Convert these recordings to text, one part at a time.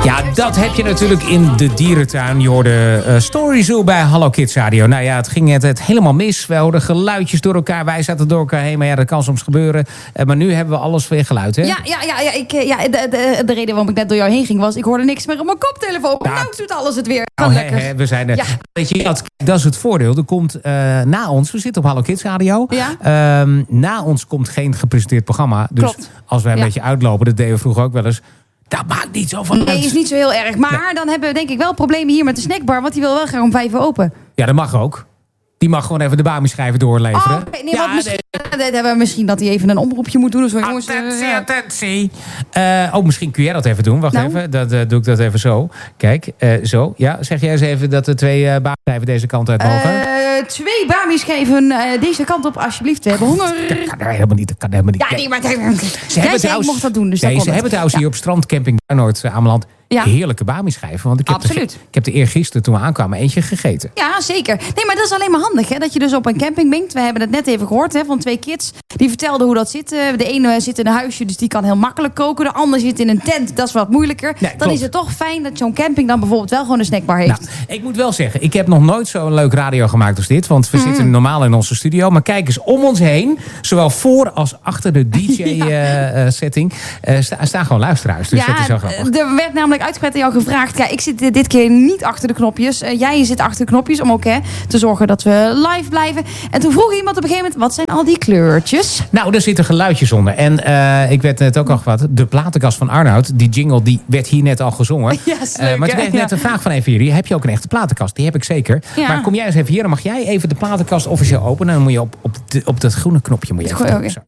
Ja, dat heb je natuurlijk in de dierentuin. Je hoorde Story Zoo bij Hallo Kids Radio. Nou ja, het ging het helemaal mis. We hoorden geluidjes door elkaar. Wij zaten door elkaar heen. Maar ja, dat kan soms gebeuren. Maar nu hebben we alles weer geluid, hè? Ja. De reden waarom ik net door jou heen ging was... ik hoorde niks meer op mijn koptelefoon. Nou doet alles het weer. We zijn weet je, dat is het voordeel. Er komt na ons... We zitten op Hallo Kids Radio. Ja. Na ons komt geen gepresenteerd programma. Dus klopt. Als wij een beetje uitlopen... dat deden we vroeger ook wel eens... Dat maakt niet zo van uit. Nee, is niet zo heel erg. Maar dan hebben we denk ik wel problemen hier met de snackbar. Want die wil wel graag om 5 uur open. Ja, dat mag ook. Die mag gewoon even de Bami-schijven doorleveren. Misschien dat hij even een oproepje moet doen. Zo, jongens, attentie. Misschien kun jij dat even doen. Wacht even, doe ik dat even zo. Kijk, zo. Ja, zeg jij eens even dat de 2 Bami-schijven deze kant uit mogen? 2 Bami-schijven deze kant op, alsjeblieft. We hebben honger. Dat kan helemaal niet. Ja, nee, maar ik mocht dat doen. Dus ze hebben trouwens hier op strandcamping Duinoord Ameland... Ja. Heerlijke Bami-schijven. Want ik heb de eergisteren toen we aankwamen eentje gegeten. Ja, zeker. Nee, maar dat is alleen maar handig. Hè? Dat je dus op een camping bent. We hebben het net even gehoord van 2 kids. Die vertelden hoe dat zit. De ene zit in een huisje, dus die kan heel makkelijk koken. De ander zit in een tent, dat is wat moeilijker. Nee, dan is het toch fijn dat zo'n camping dan bijvoorbeeld wel gewoon een snackbar heeft. Nou, ik moet wel zeggen, ik heb nog nooit zo'n leuk radio gemaakt als dit. Want we zitten normaal in onze studio. Maar kijk eens om ons heen. Zowel voor als achter de DJ-setting. Staan gewoon luisteraars. Dus dat is wel grappig. Er werd namelijk uitgebreid aan jou gevraagd. Ja, ik zit dit keer niet achter de knopjes. Jij zit achter de knopjes om ook te zorgen dat we live blijven. En toen vroeg iemand op een gegeven moment, wat zijn al die kleurtjes? Nou, er zitten geluidjes onder. En ik werd net ook al gevraagd. De platenkast van Arnoud, die jingle, die werd hier net al gezongen. Yes, leuk, maar toen kreeg ik net een vraag van een van jullie. Heb je ook een echte platenkast? Die heb ik zeker. Ja. Maar kom jij eens even hier. Dan mag jij even de platenkast officieel openen. Dan moet je op dat groene knopje moet je even drukken.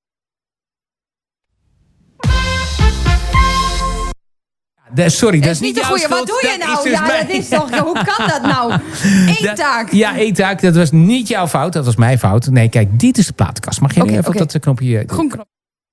Sorry, dat is niet jouw schuld. Wat doe je nou? Dat is toch... Hoe kan dat nou? Eén taak. Ja, één taak. Dat was niet jouw fout. Dat was mijn fout. Nee, kijk, dit is de platenkast. Mag je even op dat knopje... Groen knop.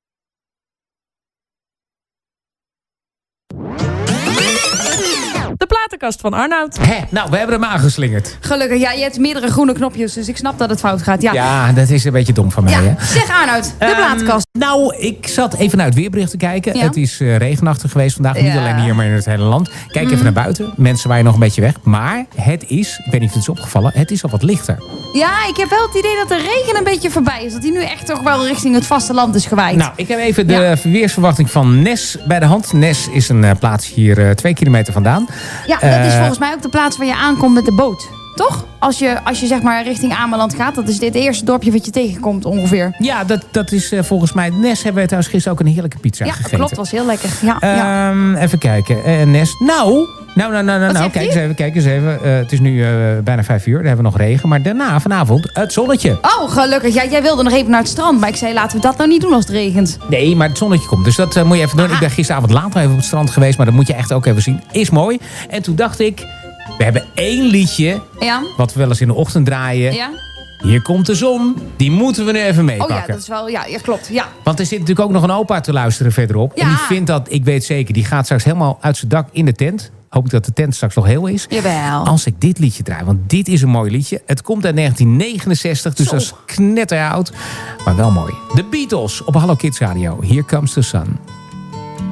De platenkast van Arnoud. Nou, we hebben hem aangeslingerd. Gelukkig, ja, je hebt meerdere groene knopjes, dus ik snap dat het fout gaat. Ja, dat is een beetje dom van mij. Ja. Hè? Zeg Arnoud, de platenkast. Nou, ik zat even naar het weerbericht te kijken. Ja. Het is regenachtig geweest vandaag. Niet alleen hier, maar in het hele land. Kijk even naar buiten. Mensen waaien nog een beetje weg. Maar het is, ik weet niet of het is opgevallen, het is al wat lichter. Ja, ik heb wel het idee dat de regen een beetje voorbij is. Dat die nu echt toch wel richting het vasteland is gewaaid. Nou, ik heb even de weersverwachting van Nes bij de hand. Nes is een plaats hier 2 kilometer vandaan. Ja, dat is volgens mij ook de plaats waar je aankomt met de boot. Toch? Als je zeg maar richting Ameland gaat, dat is dit eerste dorpje wat je tegenkomt ongeveer. Ja, dat is volgens mij... Nes hebben we trouwens gisteren ook een heerlijke pizza gegeten. Ja, klopt. Was heel lekker. Even kijken. Nes. Nou, kijk eens even. Het is nu bijna 5 uur. Daar hebben we nog regen. Maar daarna, vanavond, het zonnetje. Oh, gelukkig. Ja, jij wilde nog even naar het strand. Maar ik zei, laten we dat nou niet doen als het regent. Nee, maar het zonnetje komt. Dus dat moet je even doen. Aha. Ik ben gisteravond later even op het strand geweest. Maar dat moet je echt ook even zien. Is mooi. En toen dacht ik... We hebben 1 liedje, wat we wel eens in de ochtend draaien. Ja. Hier komt de zon. Die moeten we nu even meepakken. Oh ja, dat is wel, ja, klopt. Ja. Want er zit natuurlijk ook nog een opa te luisteren verderop. Ja. En die vindt dat, ik weet zeker, die gaat straks helemaal uit zijn dak in de tent. Hoop ik dat de tent straks nog heel is. Jawel. Als ik dit liedje draai, want dit is een mooi liedje. Het komt uit 1969, dus dat is knetteroud. Maar wel mooi. The Beatles op Hallo Kids Radio. Here Comes the Sun.